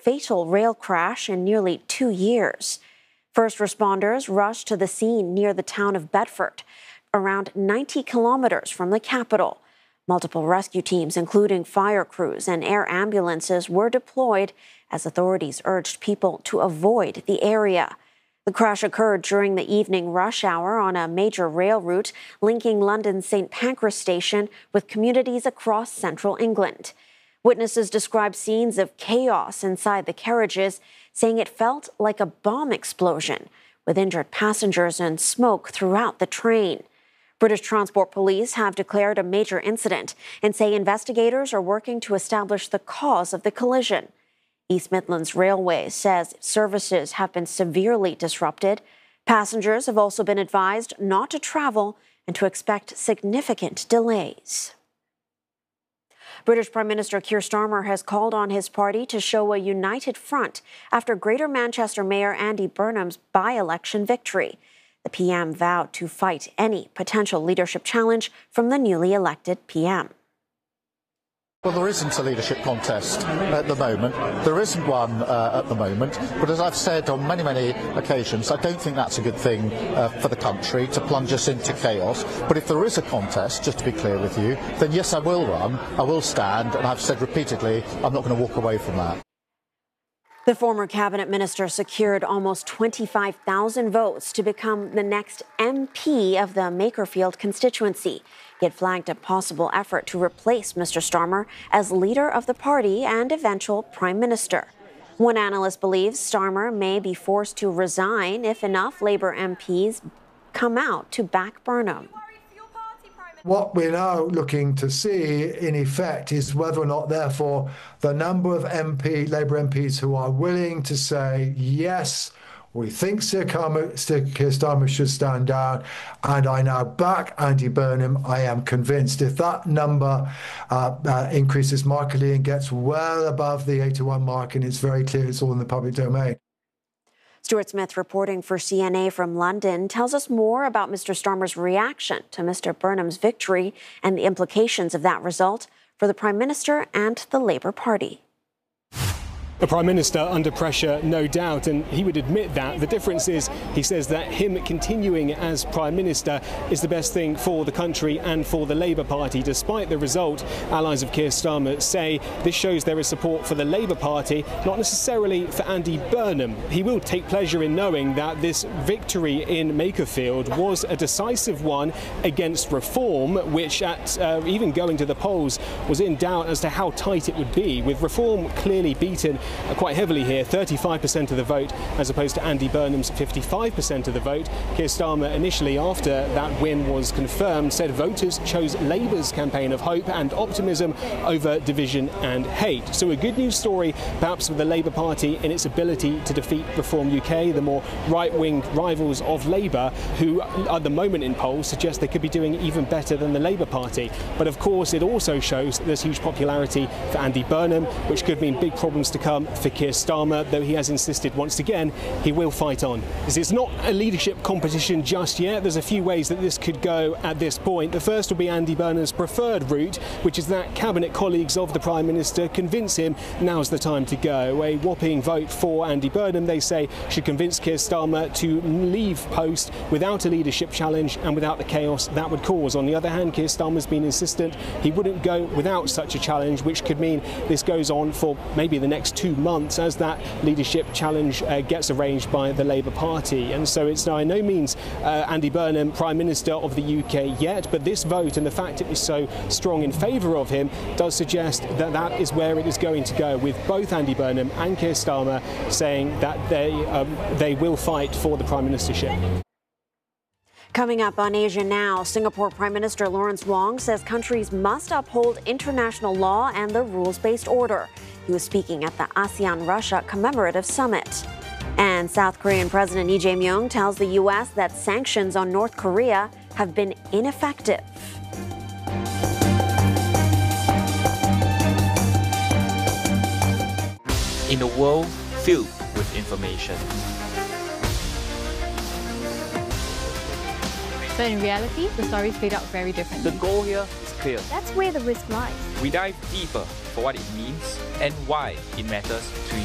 fatal rail crash in nearly 2 years. First responders rushed to the scene near the town of Bedford, around 90 kilometers from the capital. Multiple rescue teams, including fire crews and air ambulances, were deployed as authorities urged people to avoid the area. The crash occurred during the evening rush hour on a major rail route linking London's St Pancras station with communities across central England. Witnesses described scenes of chaos inside the carriages, saying it felt like a bomb explosion, with injured passengers and smoke throughout the train. British Transport Police have declared a major incident and say investigators are working to establish the cause of the collision. East Midlands Railway says services have been severely disrupted. Passengers have also been advised not to travel and to expect significant delays. British Prime Minister Keir Starmer has called on his party to show a united front after Greater Manchester Mayor Andy Burnham's by-election victory. The PM vowed to fight any potential leadership challenge from the newly elected PM. Well, there isn't a leadership contest at the moment. There isn't one at the moment. But as I've said on many, many occasions, I don't think that's a good thing for the country to plunge us into chaos. But if there is a contest, just to be clear with you, then yes, I will run, I will stand, and I've said repeatedly, I'm not going to walk away from that. The former cabinet minister secured almost 25,000 votes to become the next MP of the Makerfield constituency. He had flagged a possible effort to replace Mr. Starmer as leader of the party and eventual prime minister. One analyst believes Starmer may be forced to resign if enough Labour MPs come out to back Burnham. What we're now looking to see, in effect, is whether or not, therefore, the number of Labour MPs who are willing to say, yes, we think Keir Starmer should stand down, and I now back Andy Burnham. I am convinced if that number increases markedly and gets well above the 81 mark, and it's very clear it's all in the public domain. Stuart Smith, reporting for CNA from London, tells us more about Mr. Starmer's reaction to Mr. Burnham's victory and the implications of that result for the Prime Minister and the Labour Party. A Prime Minister under pressure, no doubt, and he would admit that. The difference is, he says that him continuing as Prime Minister is the best thing for the country and for the Labour Party. Despite the result, allies of Keir Starmer say this shows there is support for the Labour Party, not necessarily for Andy Burnham. He will take pleasure in knowing that this victory in Makerfield was a decisive one against Reform, which at even going to the polls was in doubt as to how tight it would be, with Reform clearly beaten quite heavily here, 35% of the vote as opposed to Andy Burnham's 55% of the vote. Keir Starmer initially, after that win was confirmed, said voters chose Labour's campaign of hope and optimism over division and hate. So a good news story perhaps for the Labour Party in its ability to defeat Reform UK, the more right-wing rivals of Labour, who at the moment in polls suggest they could be doing even better than the Labour Party. But of course it also shows that there's huge popularity for Andy Burnham, which could mean big problems to come for Keir Starmer, though he has insisted once again he will fight on. It's not a leadership competition just yet. There's a few ways that this could go at this point. The first will be Andy Burnham's preferred route, which is that cabinet colleagues of the Prime Minister convince him now's the time to go. A whopping vote for Andy Burnham, they say, should convince Keir Starmer to leave post without a leadership challenge and without the chaos that would cause. On the other hand, Keir Starmer's been insistent he wouldn't go without such a challenge, which could mean this goes on for maybe the next 2 months as that leadership challenge gets arranged by the Labour Party. And so it's by no means Andy Burnham Prime Minister of the UK yet, but this vote and the fact it was so strong in favour of him does suggest that that is where it is going to go, with both Andy Burnham and Keir Starmer saying that they will fight for the Prime Ministership. Coming up on Asia Now, Singapore Prime Minister Lawrence Wong says countries must uphold international law and the rules-based order. He was speaking at the ASEAN-Russia Commemorative Summit. And South Korean President Lee Jae-myung tells the U.S. that sanctions on North Korea have been ineffective. In a world filled with information. So in reality, the stories played out very differently. The goal here is clear. That's where the risk lies. We dive deeper for what it means and why it matters to you.